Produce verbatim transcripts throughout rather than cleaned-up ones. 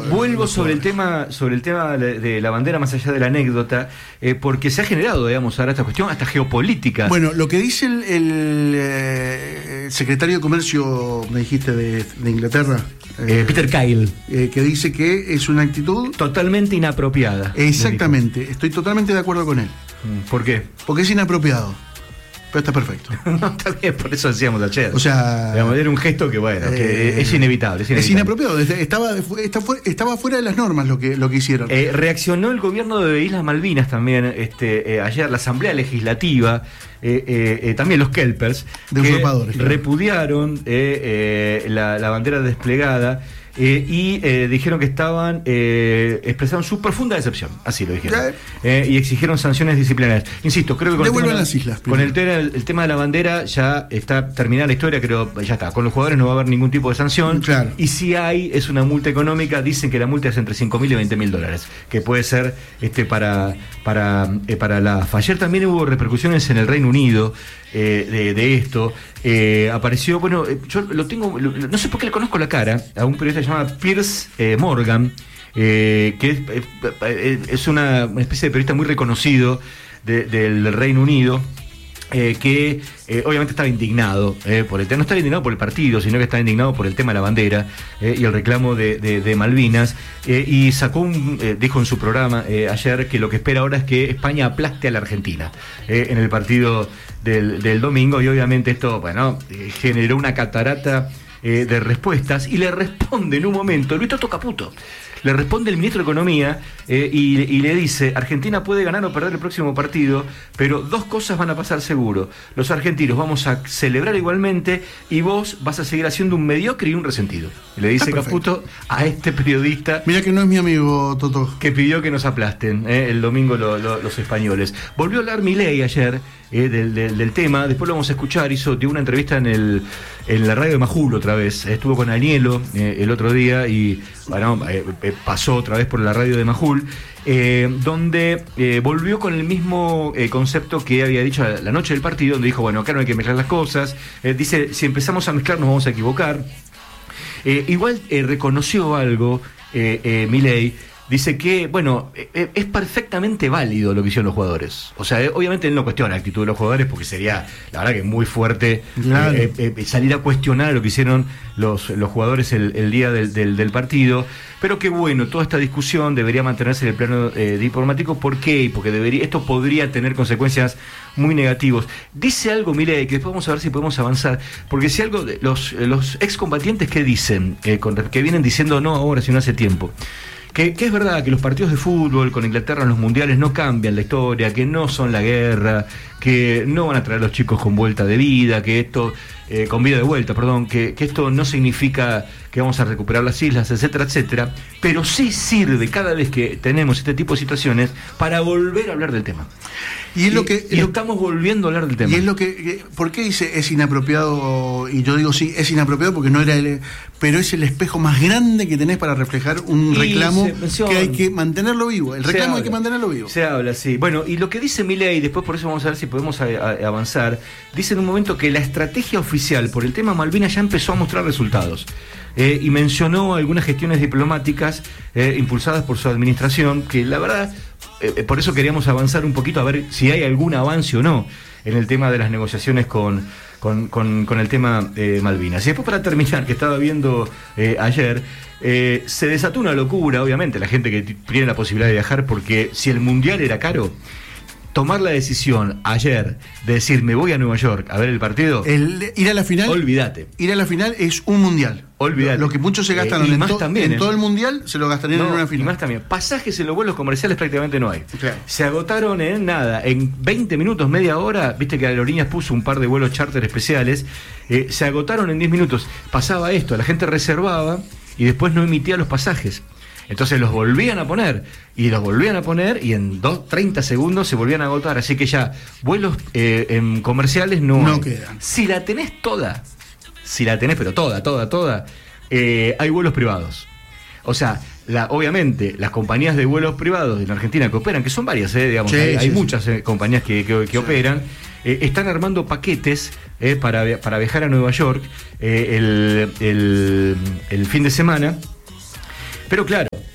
vuelvo sobre el tema sobre el tema de la bandera, más allá de la anécdota, eh, porque se ha generado, digamos, ahora esta cuestión hasta geopolítica. Bueno, lo que dice el, el, eh, el secretario de Comercio, me dijiste, de, de Inglaterra, eh, eh, Peter Kyle, eh, que dice que es una actitud totalmente inapropiada. Exactamente, estoy totalmente de acuerdo con él. ¿Por qué? Porque es inapropiado. Pero está perfecto. No, está bien, por eso decíamos ayer. O sea, digamos, era un gesto que, bueno, que eh, es, inevitable, es inevitable. Es inapropiado. Estaba, estaba fuera de las normas lo que, lo que hicieron. Eh, reaccionó el gobierno de Islas Malvinas también, este, eh, ayer, la Asamblea Legislativa, eh, eh, eh, también los Kelpers, de que usurpadores, claro. repudiaron eh, eh, la, la bandera desplegada. Eh, y eh, dijeron que estaban, eh, expresaron su profunda decepción, así lo dijeron, eh, y exigieron sanciones disciplinarias. Insisto, creo que con, el tema, las islas, con el, tema, el tema de la bandera ya está terminada la historia, creo, ya está, con los jugadores no va a haber ningún tipo de sanción, claro. Y si hay, es una multa económica, dicen que la multa es entre cinco mil y veinte mil dólares, que puede ser este para, para, eh, para la A F A. Ayer también hubo repercusiones en el Reino Unido, Eh, de, de esto, eh, apareció, bueno, eh, yo lo tengo, lo, no sé por qué le conozco la cara, a un periodista llamado Piers eh, Morgan, eh, que es, eh, es una, una especie de periodista muy reconocido de, del Reino Unido, eh, que eh, obviamente estaba indignado eh, por el tema, no estaba indignado por el partido, sino que estaba indignado por el tema de la bandera eh, y el reclamo de, de, de Malvinas, eh, y sacó un, eh, dijo en su programa eh, ayer que lo que espera ahora es que España aplaste a la Argentina eh, en el partido del, del domingo, y obviamente esto, bueno, eh, generó una catarata eh, de respuestas, y le responde en un momento Luis Toto Caputo. Le responde el ministro de Economía eh, y, y le dice: Argentina puede ganar o perder el próximo partido, pero dos cosas van a pasar seguro. Los argentinos vamos a celebrar igualmente y vos vas a seguir haciendo un mediocre y un resentido. Y le dice Caputo a este periodista. Mira que no es mi amigo Toto, que pidió que nos aplasten eh, el domingo lo, lo, los españoles. Volvió a hablar Milei ayer eh, del, del, del tema, después lo vamos a escuchar. Hizo dio una entrevista en el en la radio de Majul otra vez. Estuvo con Anielo eh, el otro día y bueno, eh, eh, pasó otra vez por la radio de Majul, eh, donde eh, volvió con el mismo eh, concepto que había dicho la, la noche del partido, donde dijo, bueno, acá no hay que mezclar las cosas. Eh, dice, si empezamos a mezclar nos vamos a equivocar. Eh, igual eh, reconoció algo, eh, eh, Milei. Dice que, bueno, eh, es perfectamente válido lo que hicieron los jugadores. O sea, eh, obviamente él no cuestiona la actitud de los jugadores, porque sería, la verdad, que muy fuerte claro. eh, eh, eh, salir a cuestionar lo que hicieron los, los jugadores el, el día del, del, del partido. Pero que bueno, toda esta discusión debería mantenerse en el plano eh, diplomático. ¿Por qué? Porque debería, esto podría tener consecuencias muy negativas. Dice algo, mire, que después vamos a ver si podemos avanzar. Porque si algo, los, los excombatientes, ¿qué dicen? Eh, con, que vienen diciendo no ahora, sino hace tiempo. Que, que es verdad que los partidos de fútbol con Inglaterra en los mundiales no cambian la historia, que no son la guerra, que no van a traer a los chicos con vuelta de vida, que esto, eh, con vida de vuelta, perdón, que, que esto no significa que vamos a recuperar las islas, etcétera, etcétera, pero sí sirve cada vez que tenemos este tipo de situaciones para volver a hablar del tema. Y es lo que y lo, estamos volviendo a hablar del tema. Y es lo que, ¿por qué dice es inapropiado? Y yo digo sí, es inapropiado porque no era el, pero es el espejo más grande que tenés para reflejar un y reclamo se, que hay que mantenerlo vivo. El reclamo habla, hay que mantenerlo vivo. Se habla, sí. Bueno, y lo que dice Milei, después por eso vamos a ver si podemos a, a, avanzar, dice en un momento que la estrategia oficial por el tema Malvinas ya empezó a mostrar resultados. Eh, y mencionó algunas gestiones diplomáticas eh, impulsadas por su administración, que la verdad, eh, por eso queríamos avanzar un poquito a ver si hay algún avance o no en el tema de las negociaciones con, con, con, con el tema eh, Malvinas. Y después, para terminar, que estaba viendo eh, ayer, eh, se desató una locura, obviamente, la gente que tiene la posibilidad de viajar, porque si el Mundial era caro, tomar la decisión ayer de decir me voy a Nueva York a ver el partido, el, ir a la final, olvídate. Ir a la final es un mundial. Olvídate. Lo, lo que muchos se gastaron eh, en, más to, también, en eh. todo el mundial se lo gastarían no, en una final. Y más también. Pasajes en los vuelos comerciales prácticamente no hay. Claro. Se agotaron en nada. En veinte minutos, media hora, viste que Aerolíneas puso un par de vuelos charter especiales. Eh, se agotaron en diez minutos. Pasaba esto, la gente reservaba y después no emitía los pasajes. Entonces los volvían a poner y los volvían a poner y en dos, treinta segundos se volvían a agotar. Así que ya vuelos eh, en comerciales no, no hay. quedan. Si la tenés toda, si la tenés, pero toda, toda, toda, eh, hay vuelos privados. O sea, la, obviamente las compañías de vuelos privados en Argentina que operan, que son varias, eh, digamos, sí, hay, sí, hay sí. muchas eh, compañías que, que, que sí. operan, eh, están armando paquetes eh, para, para viajar a Nueva York eh, el, el, el fin de semana. Pero claro,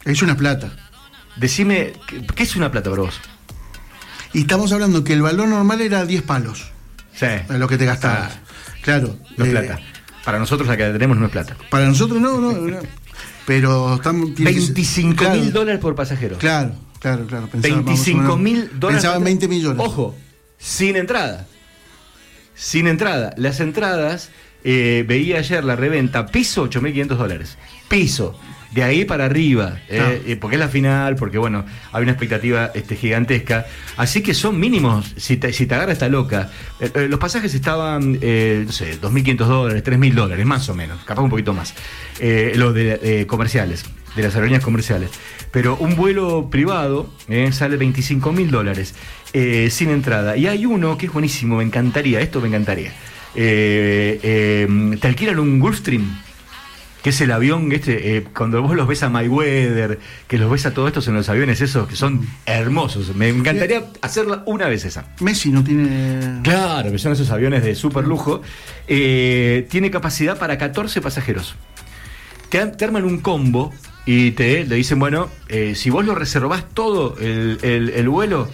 Es una plata. Decime, ¿qué es una plata para vos? Y estamos hablando que el valor normal era diez palos. Sí. Lo que te gastabas. Ah, claro. No es eh, plata. Para nosotros la que tenemos no es plata. Para nosotros no, no. no. Pero estamos... veinticinco mil claro. dólares por pasajero. Claro, claro, claro. veinticinco mil dólares. Pensaban veinte millones. Ojo, sin entrada. Sin entrada. Las entradas, eh, veía ayer la reventa, piso ocho mil quinientos dólares. Piso. De ahí para arriba, claro. eh, porque es la final, porque bueno, hay una expectativa este, gigantesca. Así que son mínimos, si te, si te agarra esta loca. Eh, eh, los pasajes estaban, eh, no sé, dos mil quinientos dólares, tres mil dólares, más o menos, capaz un poquito más. Eh, los de eh, comerciales, de las aerolíneas comerciales. Pero un vuelo privado eh, sale veinticinco mil dólares eh, sin entrada. Y hay uno que es buenísimo, me encantaría, esto me encantaría. Eh, eh, te alquilan un Gulfstream, que es el avión, este, eh, cuando vos los ves a Mayweather, que los ves a todos estos en los aviones esos que son hermosos. Me encantaría hacerla una vez esa. Messi no tiene... Claro, que son esos aviones de súper lujo. Eh, tiene capacidad para catorce pasajeros. Te, te arman un combo y te le dicen, bueno, eh, si vos lo reservás todo el, el, el vuelo,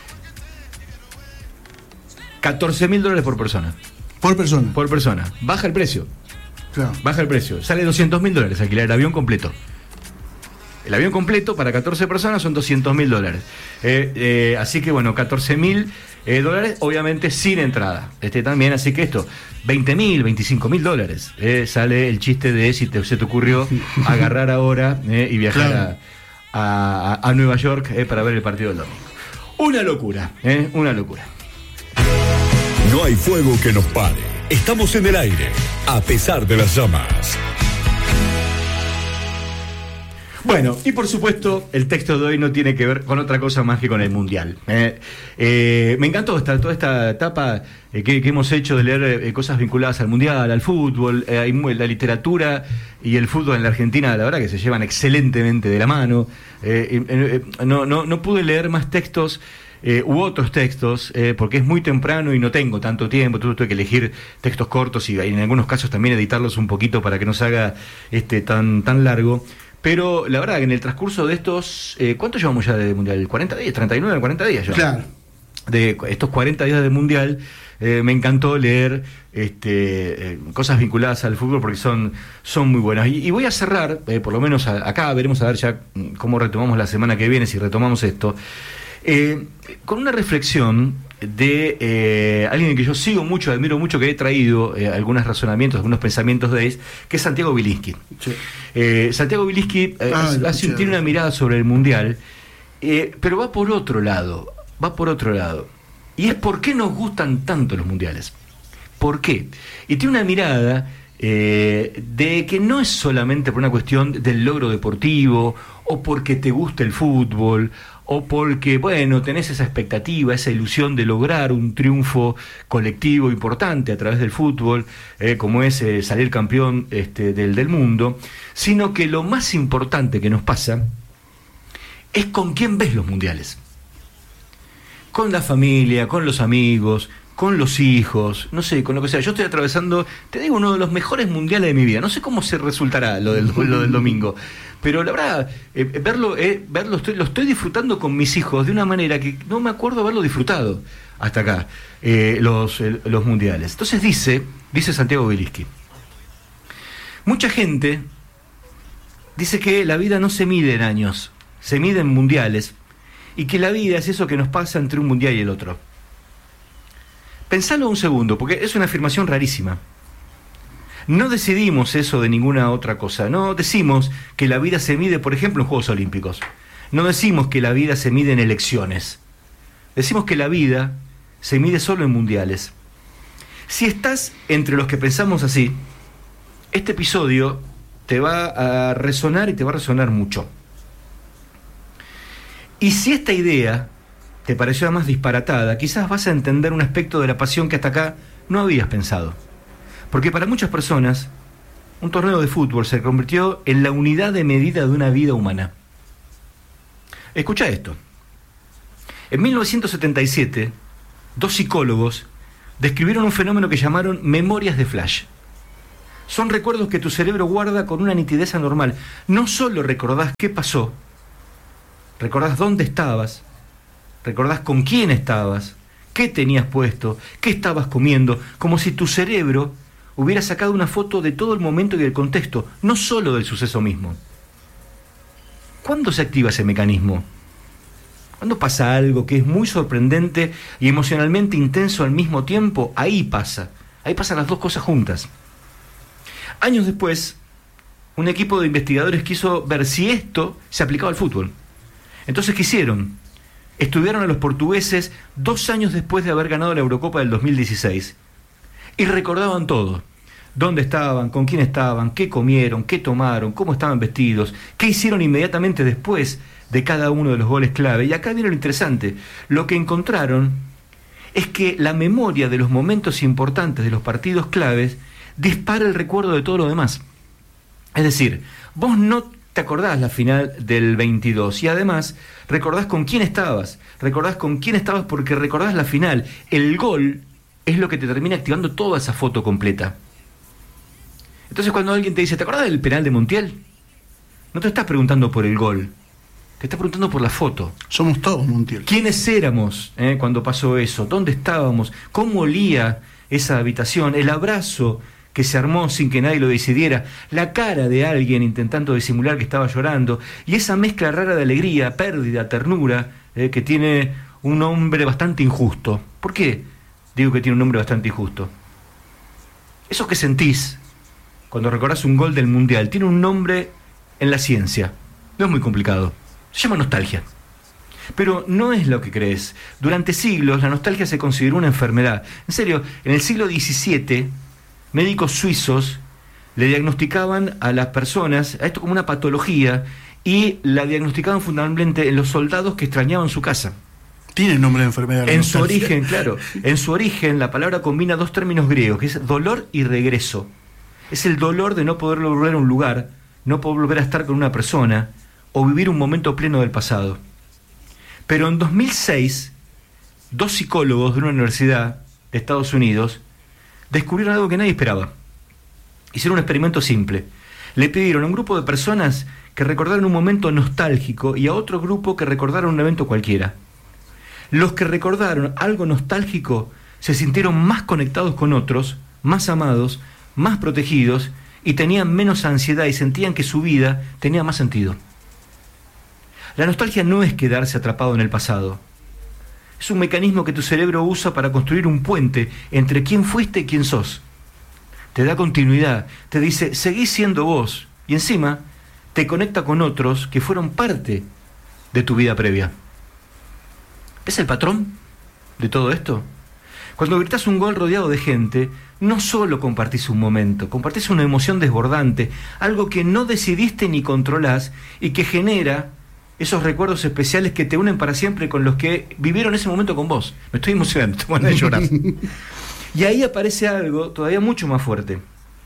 catorce mil dólares por persona. Por persona. Por persona. Baja el precio. Claro. Baja el precio. Sale doscientos mil dólares alquilar el avión completo. El avión completo para catorce personas son doscientos mil dólares. Eh, eh, así que bueno, catorce mil eh, dólares, obviamente sin entrada. Este también, así que esto, veinte mil, veinticinco mil dólares. Eh, sale el chiste de si te, se te ocurrió agarrar ahora eh, y viajar claro. a, a, a Nueva York eh, para ver el partido del domingo. Una locura, eh, una locura. No hay fuego que nos pare. Estamos en el aire, a pesar de las llamas. Bueno, y por supuesto, el texto de hoy no tiene que ver con otra cosa más que con el Mundial. Eh, eh, me encantó esta, toda esta etapa eh, que, que hemos hecho de leer eh, cosas vinculadas al Mundial, al fútbol, eh, la literatura y el fútbol en la Argentina, la verdad que se llevan excelentemente de la mano. Eh, eh, no, no, no pude leer más textos Eh, u otros textos, eh, porque es muy temprano y no tengo tanto tiempo, tuve que elegir textos cortos y, y en algunos casos también editarlos un poquito para que no se haga este, tan, tan largo. Pero la verdad que en el transcurso de estos, eh, ¿cuánto llevamos ya de Mundial? ¿cuarenta días? ¿treinta y nueve, cuarenta días ya? Claro. De estos cuarenta días de Mundial, eh, me encantó leer este, eh, cosas vinculadas al fútbol porque son, son muy buenas. Y, y voy a cerrar, eh, por lo menos a, acá, veremos a ver ya cómo retomamos la semana que viene, si retomamos esto. Eh, con una reflexión de eh, alguien que yo sigo mucho, admiro mucho, que he traído eh, algunos razonamientos, algunos pensamientos de él, que es Santiago Bilinsky. Sí. Eh, Santiago Bilinsky eh, ah, hace, tiene una mirada sobre el Mundial, eh, pero va por otro lado, va por otro lado. Y es por qué nos gustan tanto los Mundiales. ¿Por qué? Y tiene una mirada eh, de que no es solamente por una cuestión del logro deportivo, o porque te gusta el fútbol, o porque, bueno, tenés esa expectativa, esa ilusión de lograr un triunfo colectivo importante a través del fútbol, eh, como es eh, salir campeón este, del, del mundo, sino que lo más importante que nos pasa es con quién ves los mundiales. Con la familia, con los amigos, con los hijos, no sé, con lo que sea. Yo estoy atravesando, te digo, uno de los mejores mundiales de mi vida. No sé cómo se resultará lo del, lo del domingo, pero la verdad, eh, verlo, eh, verlo estoy, lo estoy disfrutando con mis hijos de una manera que no me acuerdo haberlo disfrutado hasta acá, eh, los, eh, los mundiales. Entonces dice, dice Santiago Bilinsky, mucha gente dice que la vida no se mide en años, se mide en mundiales, y que la vida es eso que nos pasa entre un mundial y el otro. Pensalo un segundo, porque es una afirmación rarísima. No decidimos eso de ninguna otra cosa. No decimos que la vida se mide, por ejemplo, en Juegos Olímpicos. No decimos que la vida se mide en elecciones. Decimos que la vida se mide solo en mundiales. Si estás entre los que pensamos así, este episodio te va a resonar y te va a resonar mucho. Y si esta idea te pareció más disparatada, quizás vas a entender un aspecto de la pasión que hasta acá no habías pensado. Porque para muchas personas, un torneo de fútbol se convirtió en la unidad de medida de una vida humana. Escucha esto. En mil novecientos setenta y siete, dos psicólogos describieron un fenómeno que llamaron memorias de flash. Son recuerdos que tu cerebro guarda con una nitidez anormal. No solo recordás qué pasó, recordás dónde estabas, recordás con quién estabas, qué tenías puesto, qué estabas comiendo, como si tu cerebro hubiera sacado una foto de todo el momento y del contexto, no solo del suceso mismo. ¿Cuándo se activa ese mecanismo? Cuando pasa algo que es muy sorprendente y emocionalmente intenso al mismo tiempo, ahí pasa. Ahí pasan las dos cosas juntas. Años después, un equipo de investigadores quiso ver si esto se aplicaba al fútbol. Entonces, ¿qué hicieron? Estudiaron a los portugueses dos años después de haber ganado la Eurocopa del dos mil dieciséis. Y recordaban todo. Dónde estaban, con quién estaban, qué comieron, qué tomaron, cómo estaban vestidos, qué hicieron inmediatamente después de cada uno de los goles clave. Y acá viene lo interesante. Lo que encontraron es que la memoria de los momentos importantes de los partidos claves dispara el recuerdo de todo lo demás. Es decir, vos no te acordás la final del veintidós y además recordás con quién estabas, recordás con quién estabas porque recordás la final. El gol es lo que te termina activando toda esa foto completa. Entonces cuando alguien te dice, ¿te acordás del penal de Montiel? No te estás preguntando por el gol, te estás preguntando por la foto. Somos todos Montiel. ¿Quiénes éramos eh, cuando pasó eso? ¿Dónde estábamos? ¿Cómo olía esa habitación? El abrazo que se armó sin que nadie lo decidiera, la cara de alguien intentando disimular que estaba llorando, y esa mezcla rara de alegría, pérdida, ternura, eh, que tiene un hombre bastante injusto. ¿Por qué digo que tiene un nombre bastante injusto? Eso que sentís cuando recordás un gol del Mundial tiene un nombre en la ciencia. No es muy complicado. Se llama nostalgia. Pero no es lo que crees. Durante siglos la nostalgia se consideró una enfermedad. En serio, en el siglo diecisiete, médicos suizos le diagnosticaban a las personas a esto como una patología y la diagnosticaban fundamentalmente en los soldados que extrañaban su casa. Tiene nombre de enfermedad. En su origen, claro, en su origen la palabra combina dos términos griegos, que es dolor y regreso. Es el dolor de no poder volver a un lugar, no poder volver a estar con una persona o vivir un momento pleno del pasado. Pero en dos mil seis, dos psicólogos de una universidad de Estados Unidos descubrieron algo que nadie esperaba. Hicieron un experimento simple. Le pidieron a un grupo de personas que recordaran un momento nostálgico y a otro grupo que recordaran un evento cualquiera. Los que recordaron algo nostálgico se sintieron más conectados con otros, más amados, más protegidos y tenían menos ansiedad y sentían que su vida tenía más sentido. La nostalgia no es quedarse atrapado en el pasado. Es un mecanismo que tu cerebro usa para construir un puente entre quién fuiste y quién sos. Te da continuidad, te dice, seguís siendo vos, y encima te conecta con otros que fueron parte de tu vida previa. ¿Ves el patrón de todo esto? Cuando gritás un gol rodeado de gente, no solo compartís un momento, compartís una emoción desbordante, algo que no decidiste ni controlás y que genera esos recuerdos especiales que te unen para siempre con los que vivieron ese momento con vos. Me estoy emocionando, te van a llorar. Y ahí aparece algo todavía mucho más fuerte.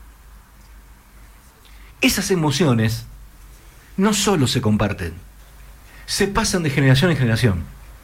Esas emociones no solo se comparten, se pasan de generación en generación.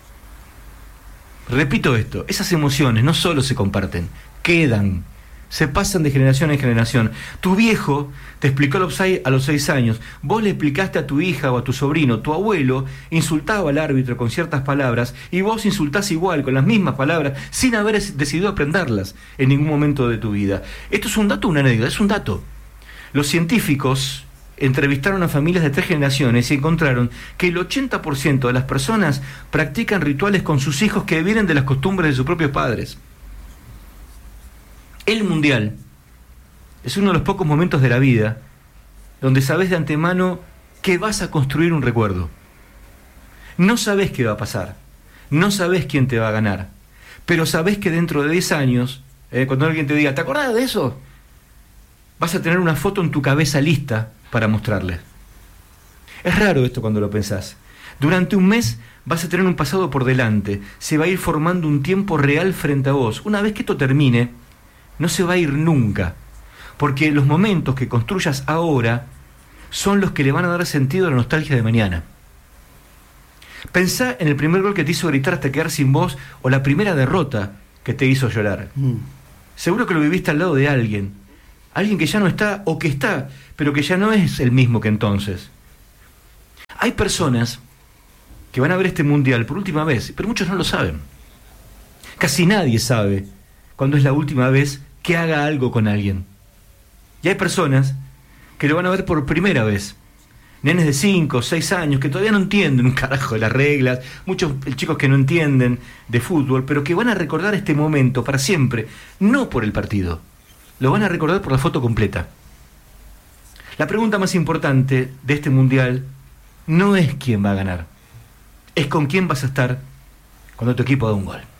Repito esto, esas emociones no solo se comparten, quedan, se pasan de generación en generación. Tu viejo te explicó el offside a los seis años, vos le explicaste a tu hija o a tu sobrino, tu abuelo insultaba al árbitro con ciertas palabras y vos insultás igual, con las mismas palabras, sin haber decidido aprenderlas en ningún momento de tu vida. ¿Esto es un dato o una anécdota? Es un dato. Los científicos entrevistaron a familias de tres generaciones y encontraron que el ochenta por ciento de las personas practican rituales con sus hijos que vienen de las costumbres de sus propios padres. El Mundial es uno de los pocos momentos de la vida donde sabes de antemano que vas a construir un recuerdo. No sabes qué va a pasar, no sabes quién te va a ganar, pero sabes que dentro de diez años, eh, cuando alguien te diga, ¿te acordás de eso?, vas a tener una foto en tu cabeza lista para mostrarles. Es raro esto cuando lo pensás. Durante un mes vas a tener un pasado por delante, se va a ir formando un tiempo real frente a vos. Una vez que esto termine, no se va a ir nunca, porque los momentos que construyas ahora son los que le van a dar sentido a la nostalgia de mañana. Pensá en el primer gol que te hizo gritar hasta quedar sin voz o la primera derrota que te hizo llorar. Mm. Seguro que lo viviste al lado de alguien, alguien que ya no está o que está, pero que ya no es el mismo que entonces. Hay personas que van a ver este mundial por última vez, pero muchos no lo saben. Casi nadie sabe cuándo es la última vez que haga algo con alguien. Y hay personas que lo van a ver por primera vez. Nenes de cinco o seis años que todavía no entienden un carajo de las reglas, muchos chicos que no entienden de fútbol, pero que van a recordar este momento para siempre, no por el partido, lo van a recordar por la foto completa. La pregunta más importante de este mundial no es quién va a ganar, es con quién vas a estar cuando tu equipo da un gol.